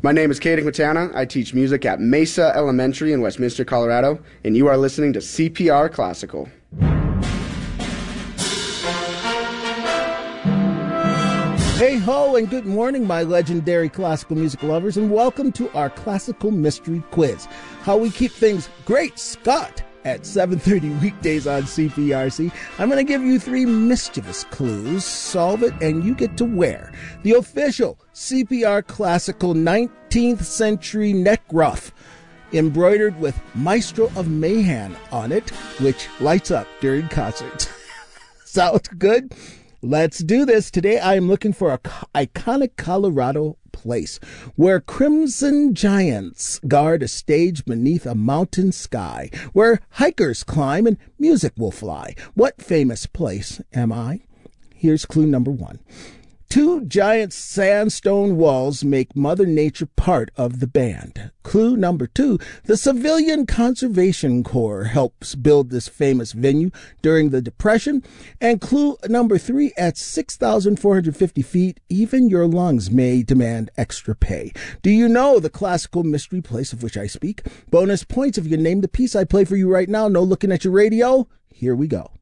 My name is Caden Quintana. I teach music at Mesa Elementary in Westminster, Colorado, and you are listening to CPR Classical. Hey ho, and good morning, my legendary classical music lovers, and welcome to our classical mystery quiz. How we keep things great, Scott, at 7:30 weekdays on CPRC. I'm going to give you 3 mischievous clues. Solve it, and you get to wear the official CPR Classical 19th century neck ruff, embroidered with Maestro of Mayhem on it, which lights up during concerts. Sounds good? Let's do this. Today I am looking for an iconic Colorado place where crimson giants guard a stage beneath a mountain sky, where hikers climb and music will fly. What famous place am I? Here's clue number 1. 2 giant sandstone walls make Mother Nature part of the band. Clue number 2, the Civilian Conservation Corps helps build this famous venue during the Depression. And clue number 3, at 6,450 feet, even your lungs may demand extra pay. Do you know the classical mystery place of which I speak? Bonus points if you can name the piece I play for you right now. No looking at your radio. Here we go.